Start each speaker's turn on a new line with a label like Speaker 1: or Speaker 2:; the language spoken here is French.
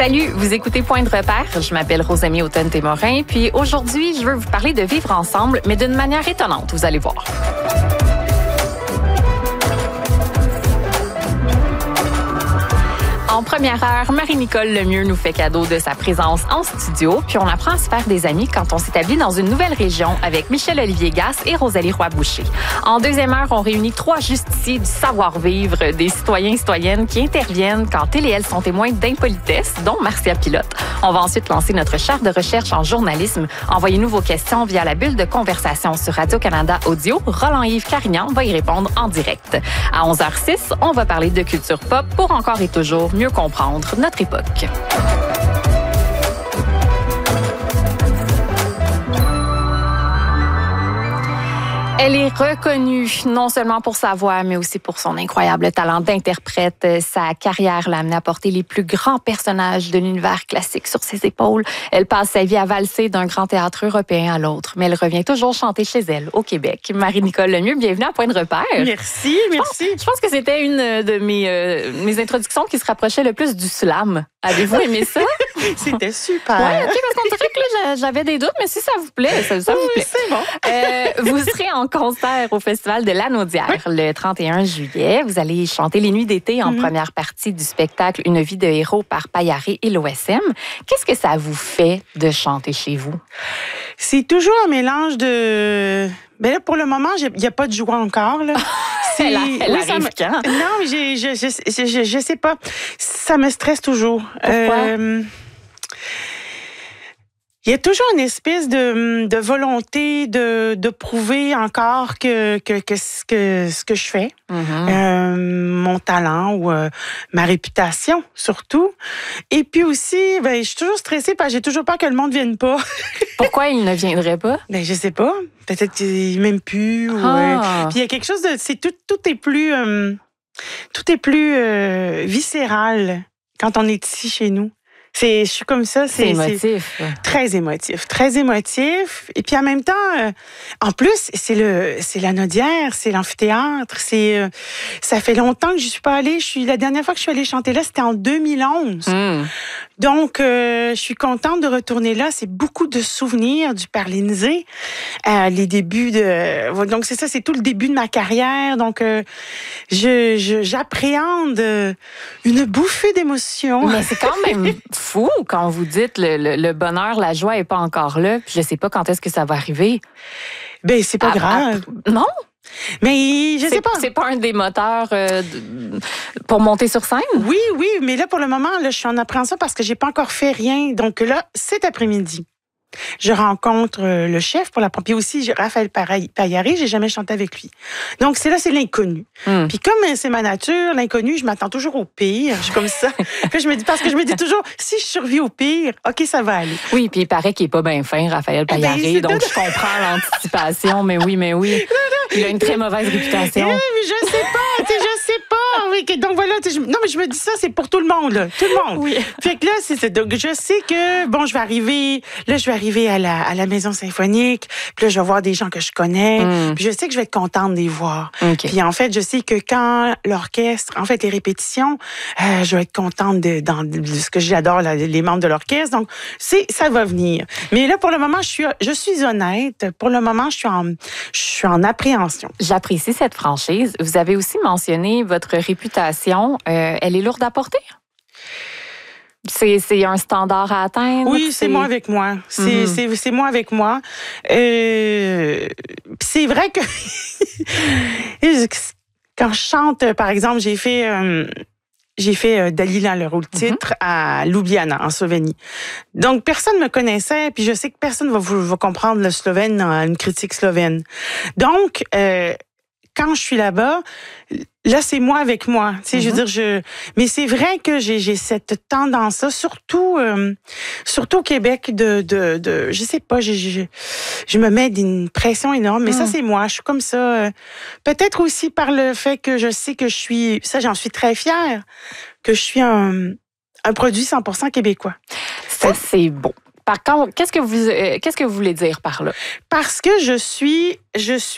Speaker 1: Salut, vous écoutez Point de repère. Je m'appelle Rosamie Automne-Témorin. Puis aujourd'hui, je veux vous parler de vivre ensemble, mais d'une manière étonnante, vous allez voir. En première heure, Marie-Nicole Lemieux nous fait cadeau de sa présence en studio. Puis on apprend à se faire des amis quand on s'établit dans une nouvelle région avec Michel-Olivier Gasse et Rosalie Roy-Boucher. En deuxième heure, on réunit 3 justiciers du savoir-vivre, des citoyens et citoyennes qui interviennent quand ils et elles sont témoins d'impolitesse, dont Marcia Pilote. On va ensuite lancer notre chaire de recherche en journalisme. Envoyez-nous vos questions via la bulle de conversation sur Radio-Canada Audio. Roland-Yves Carignan va y répondre en direct. À 11h06, on va parler de culture pop pour encore et toujours mieux comprendre notre époque. Elle est reconnue non seulement pour sa voix, mais aussi pour son incroyable talent d'interprète. Sa carrière l'a amenée à porter les plus grands personnages de l'univers classique sur ses épaules. Elle passe sa vie à valser d'un grand théâtre européen à l'autre, mais elle revient toujours chanter chez elle, au Québec. Marie-Nicole Lemieux, bienvenue à Point de repère.
Speaker 2: Merci, merci.
Speaker 1: Je pense que c'était une de mes introductions qui se rapprochait le plus du slam. Avez-vous aimé ça?
Speaker 2: C'était super.
Speaker 1: Oui, OK, parce qu'on dirait que là, j'avais des doutes, mais si ça vous plaît, ça vous plaît.
Speaker 2: C'est bon.
Speaker 1: Vous serez en concert au Festival de Lanaudière le 31 juillet. Vous allez chanter Les Nuits d'été en première partie du spectacle Une vie de héros par Payaré et l'OSM. Qu'est-ce que ça vous fait de chanter chez vous?
Speaker 2: C'est toujours un mélange de... Ben là, pour le moment, il n'y a pas de joie encore, là.
Speaker 1: Elle arrive quand?
Speaker 2: Non, mais je sais pas. Ça me stresse toujours.
Speaker 1: Pourquoi?
Speaker 2: Il y a toujours une espèce de volonté de prouver encore que ce que je fais, mon talent ou ma réputation surtout. Et puis aussi, ben, je suis toujours stressée parce que j'ai toujours peur que le monde ne vienne pas.
Speaker 1: Pourquoi il ne viendrait pas?
Speaker 2: Ben, je sais pas. Peut-être qu'il m'aime plus. Puis il y a quelque chose de... Tout est plus viscéral quand on est ici chez nous. Je suis comme ça.
Speaker 1: C'est émotif.
Speaker 2: Très émotif. Très émotif. Et puis en même temps, en plus, c'est la Naudière, c'est l'amphithéâtre. Ça fait longtemps que je suis pas allée. La dernière fois que je suis allée chanter là, c'était en 2011. Donc, je suis contente de retourner là. C'est beaucoup de souvenirs du Parlinzé. Les débuts donc c'est ça, c'est tout le début de ma carrière. Donc, j'appréhende une bouffée d'émotions.
Speaker 1: Mais c'est quand même fou quand vous dites le bonheur, la joie est pas encore là. Puis je sais pas quand est-ce que ça va arriver.
Speaker 2: Ben c'est pas grave.
Speaker 1: Non?
Speaker 2: Mais je sais pas.
Speaker 1: C'est pas un des moteurs pour monter sur scène?
Speaker 2: Oui, mais là pour le moment, là, je suis en appréhension parce que j'ai pas encore fait rien. Donc là, cet après-midi, je rencontre le chef pour la première. Puis aussi, Raphaël Payaré, j'ai jamais chanté avec lui. Donc, c'est l'inconnu. Puis comme c'est ma nature, l'inconnu, je m'attends toujours au pire. Je suis comme ça. Puis je me dis toujours, si je survis au pire, OK, ça va aller.
Speaker 1: Oui, puis il paraît qu'il est pas bien fin, Raphaël Payaré. Donc, je comprends l'anticipation. Mais oui. Il a une très mauvaise réputation.
Speaker 2: Oui, mais je sais pas. Je sais pas. Oui, donc voilà. Non, mais je me dis ça, c'est pour tout le monde. Là. Tout le monde.
Speaker 1: Oui.
Speaker 2: Fait que là, donc, je sais que, bon, je vais arriver à la Maison symphonique, puis là, je vais voir des gens que je connais, puis je sais que je vais être contente de les voir.
Speaker 1: Okay.
Speaker 2: Puis en fait, je sais que quand l'orchestre, en fait, les répétitions, je vais être contente de ce que j'adore, les membres de l'orchestre, donc ça va venir. Mais là, pour le moment, je suis honnête, pour le moment, je suis en appréhension.
Speaker 1: J'apprécie cette franchise. Vous avez aussi mentionné votre réputation. Elle est lourde à porter? C'est un standard à atteindre?
Speaker 2: Oui, c'est moi avec moi. C'est moi avec moi. C'est vrai que quand je chante, par exemple, j'ai fait Dalila, le rôle titre, à Ljubljana, en Slovénie. Donc, personne me connaissait, puis je sais que personne va comprendre le slovène dans une critique slovène. Donc, quand je suis là-bas, là, c'est moi avec moi. Tu sais, je veux dire, mais c'est vrai que j'ai cette tendance-là, surtout au Québec, je sais pas, je me mets une pression énorme, mais ça, c'est moi. Je suis comme ça. Peut-être aussi par le fait que je sais que j'en suis très fière, que je suis un produit 100% québécois.
Speaker 1: Ça, c'est beau. Par contre, qu'est-ce que vous voulez dire par là?
Speaker 2: Parce que je suis